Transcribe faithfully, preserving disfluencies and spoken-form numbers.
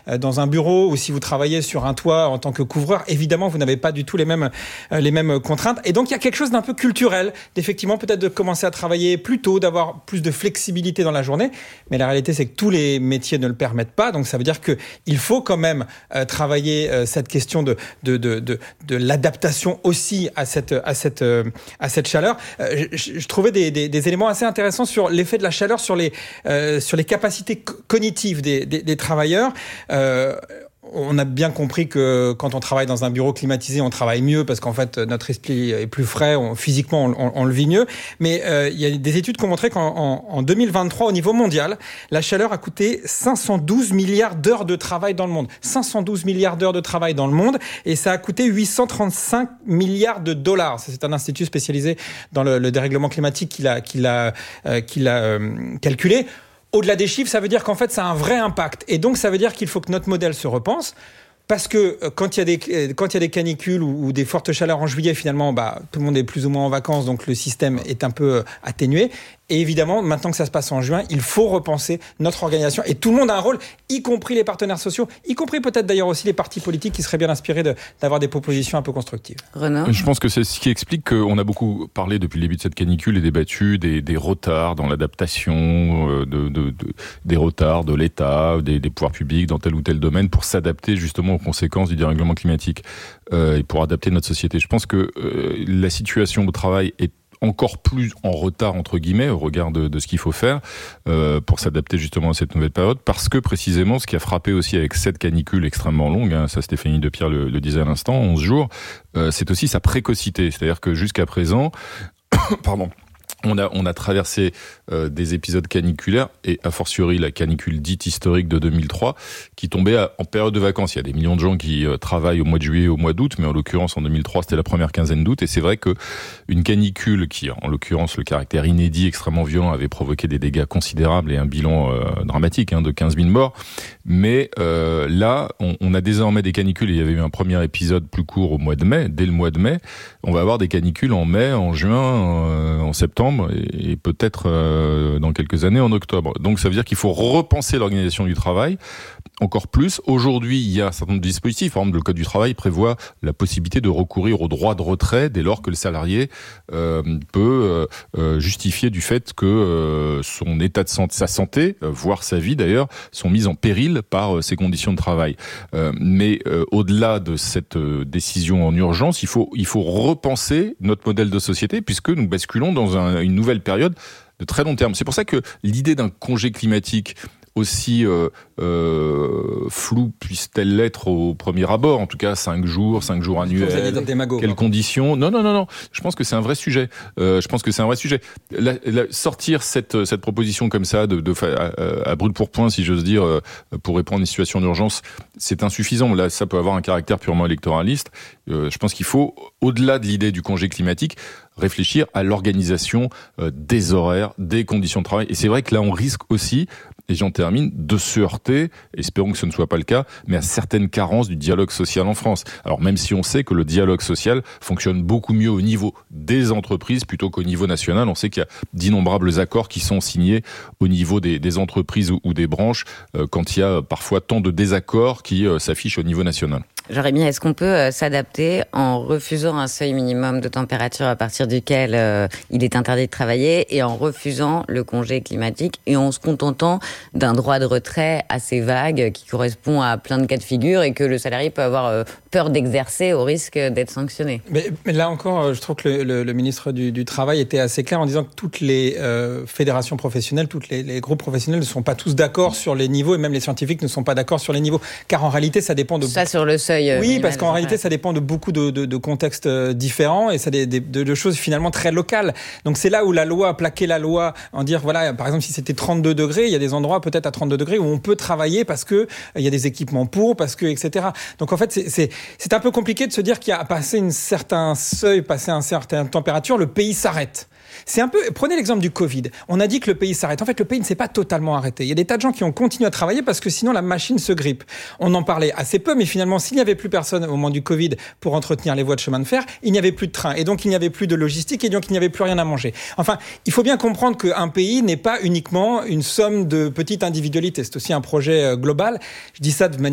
dans un bureau ou si vous travaillez sur un toit en tant que couvreur, évidemment, vous n'avez pas du tout les mêmes, les mêmes contraintes. Et donc, il y a quelque chose d'un peu culturel, d'effectivement, peut-être de commencer à travailler plus tôt, d'avoir plus de flexibilité dans la journée. Mais la réalité, c'est que tous les métiers ne le permettent pas. Donc, ça veut dire qu'il faut quand même euh, travailler euh, cette question de, de, de, de, de l'adaptation aussi à cette, à cette, euh, à cette chaleur. Euh, je, je trouvais des, des, des éléments assez intéressants sur l'effet de la chaleur sur les, euh, sur les capacités co- cognitives des, des, des travailleurs. Euh, On a bien compris que quand on travaille dans un bureau climatisé, on travaille mieux parce qu'en fait, notre esprit est plus frais, on, physiquement, on, on, on le vit mieux. Mais euh, il y a des études qui ont montré qu'en en, en deux mille vingt-trois, au niveau mondial, la chaleur a coûté cinq cent douze milliards d'heures de travail dans le monde. cinq cent douze milliards d'heures de travail dans le monde et ça a coûté huit cent trente-cinq milliards de dollars. C'est un institut spécialisé dans le, le dérèglement climatique qui l'a, qui l'a, euh, qui l'a euh, calculé. Au-delà des chiffres, ça veut dire qu'en fait, ça a un vrai impact. Et donc, ça veut dire qu'il faut que notre modèle se repense. Parce que quand il y a des, quand il y a des canicules ou, ou des fortes chaleurs en juillet, finalement, bah, tout le monde est plus ou moins en vacances, donc le système est un peu atténué. Et évidemment, maintenant que ça se passe en juin, il faut repenser notre organisation. Et tout le monde a un rôle, y compris les partenaires sociaux, y compris peut-être d'ailleurs aussi les partis politiques qui seraient bien inspirés de, d'avoir des propositions un peu constructives. Renaud ? Je pense que c'est ce qui explique qu'on a beaucoup parlé depuis le début de cette canicule et débattu des, des retards dans l'adaptation, de, de, de, des retards de l'État, des, des pouvoirs publics dans tel ou tel domaine pour s'adapter justement aux conséquences du dérèglement climatique euh, et pour adapter notre société. Je pense que euh, la situation au travail est encore plus en retard, entre guillemets, au regard de, de ce qu'il faut faire euh, pour s'adapter justement à cette nouvelle période, parce que précisément, ce qui a frappé aussi avec cette canicule extrêmement longue, hein, ça Stéphanie Depierre le, le disait à l'instant, onze jours, euh, c'est aussi sa précocité. C'est-à-dire que jusqu'à présent, pardon, On a, on a traversé euh, des épisodes caniculaires, et a fortiori la canicule dite historique de deux mille trois, qui tombait à, en période de vacances. Il y a des millions de gens qui euh, travaillent au mois de juillet, au mois d'août, mais en l'occurrence en deux mille trois, c'était la première quinzaine d'août, et c'est vrai que une canicule qui, en l'occurrence, le caractère inédit, extrêmement violent, avait provoqué des dégâts considérables et un bilan euh, dramatique hein, de quinze mille morts. Mais euh, là, on, on a désormais des canicules, et il y avait eu un premier épisode plus court au mois de mai, dès le mois de mai. On va avoir des canicules en mai, en juin, euh, en septembre, et, et peut-être euh, dans quelques années en octobre. Donc ça veut dire qu'il faut repenser l'organisation du travail encore plus. Aujourd'hui, il y a un certain nombre de dispositifs. Par exemple, le Code du travail prévoit la possibilité de recourir au droit de retrait dès lors que le salarié euh, peut euh, justifier du fait que euh, son état de santé, sa santé, euh, voire sa vie d'ailleurs, sont mises en péril par euh, ses conditions de travail. Euh, mais euh, au-delà de cette euh, décision en urgence, il faut il faut repenser notre modèle de société puisque nous basculons dans un, une nouvelle période de très long terme. C'est pour ça que l'idée d'un congé climatique aussi euh, euh, flou puisse-t-elle l'être au premier abord, en tout cas cinq jours, cinq jours annuels, quelles conditions. Non, non, non, non. Je pense que c'est un vrai sujet. Euh, je pense que c'est un vrai sujet. La, la, sortir cette cette proposition comme ça, de, de à, à brûle pour point, si j'ose dire, pour répondre à une situation d'urgence, c'est insuffisant. Là, ça peut avoir un caractère purement électoraliste. Euh, je pense qu'il faut, au-delà de l'idée du congé climatique, réfléchir à l'organisation euh, des horaires, des conditions de travail. Et c'est vrai que là, on risque aussi, et j'en termine, de se heurter, espérons que ce ne soit pas le cas, mais à certaines carences du dialogue social en France. Alors même si on sait que le dialogue social fonctionne beaucoup mieux au niveau des entreprises plutôt qu'au niveau national, on sait qu'il y a d'innombrables accords qui sont signés au niveau des, des entreprises ou, ou des branches euh, quand il y a parfois tant de désaccords qui euh, s'affichent au niveau national. Jérémy, est-ce qu'on peut euh, s'adapter en refusant un seuil minimum de température à partir duquel euh, il est interdit de travailler et en refusant le congé climatique et en se contentant d'un droit de retrait assez vague qui correspond à plein de cas de figure et que le salarié peut avoir euh, peur d'exercer au risque d'être sanctionné? Mais, mais là encore, je trouve que le, le, le ministre du, du Travail était assez clair en disant que toutes les euh, fédérations professionnelles, toutes les, les groupes professionnels ne sont pas tous d'accord sur les niveaux et même les scientifiques ne sont pas d'accord sur les niveaux. Car en réalité, ça dépend de... Ça sur le seuil. Oui, parce qu'en réalité, ça dépend de beaucoup de, de, de contextes différents et ça de, de, de choses finalement très locales. Donc c'est là où la loi a plaqué la loi en dire voilà, par exemple, si c'était trente-deux degrés, il y a des endroits peut-être à trente-deux degrés où on peut travailler parce que il y a des équipements pour, parce que et cetera. Donc en fait, c'est c'est c'est un peu compliqué de se dire qu'il y a passé un certain seuil, passé une certaine température, le pays s'arrête. C'est un peu, prenez l'exemple du Covid. On a dit que le pays s'arrête. En fait, le pays ne s'est pas totalement arrêté. Il y a des tas de gens qui ont continué à travailler parce que sinon la machine se grippe. On en parlait assez peu, mais finalement, s'il n'y avait plus personne au moment du Covid pour entretenir les voies de chemin de fer, il n'y avait plus de train. Et donc, il n'y avait plus de logistique et donc, il n'y avait plus rien à manger. Enfin, il faut bien comprendre qu'un pays n'est pas uniquement une somme de petites individualités. C'est aussi un projet global. Je dis ça de manière